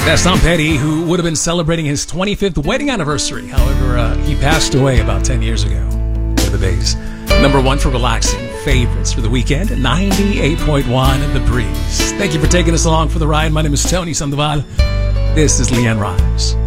That's Tom Petty, who would have been celebrating his 25th wedding anniversary. However, he passed away about 10 years ago. To the base. Number one for relaxing favorites for the weekend, 98.1 The Breeze. Thank you for taking us along for the ride. My name is Tony Sandoval. This is Leanne Rhymes.